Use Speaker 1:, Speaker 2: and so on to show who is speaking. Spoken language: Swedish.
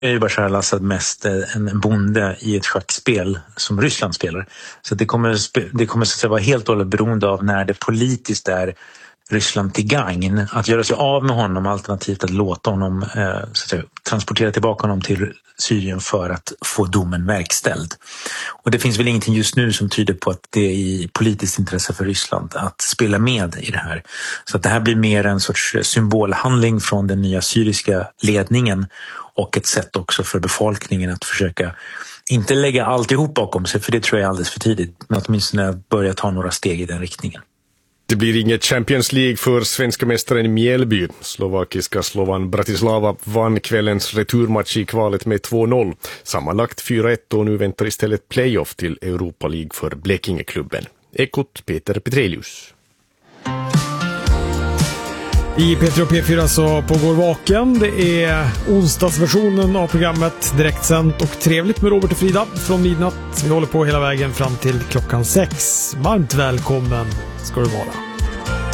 Speaker 1: är ju Bashar al-Assad mest en bonde i ett schackspel som Ryssland spelar. Så det kommer så att säga vara helt och hållet beroende av när det politiskt är Ryssland till gagn att göra sig av med honom, alternativt att låta honom så att säga, transportera tillbaka honom till Syrien för att få domen verkställd. Och det finns väl ingenting just nu som tyder på att det är i politiskt intresse för Ryssland att spela med i det här. Så att det här blir mer en sorts symbolhandling från den nya syriska ledningen och ett sätt också för befolkningen att försöka inte lägga alltihop bakom sig, för det tror jag är alldeles för tidigt, men åtminstone börja ta några steg i den riktningen.
Speaker 2: Det blir inget Champions League för svenska mästaren Mjällby. Slovakiska Slovan Bratislava vann kvällens returmatch i kvalet med 2-0. Sammanlagt 4-1 och nu väntar istället playoff till Europa League för Blekingeklubben. Ekot Peter Petrelius.
Speaker 3: I P3 och P4 så pågår Vaken. Det är onsdagsversionen av programmet, direktsänt och trevligt med Robert och Frida från midnatt. Vi håller på hela vägen fram till klockan 6. Varmt välkommen ska du vara.